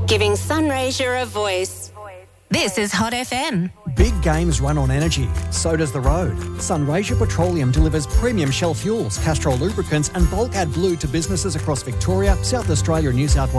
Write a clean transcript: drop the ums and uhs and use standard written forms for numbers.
Giving Sunraysia a voice. This is Hot FM. Big games run on energy. So does the road. Sunraysia Petroleum delivers premium Shell fuels, Castrol lubricants and bulk AdBlue to businesses across Victoria, South Australia and New South Wales.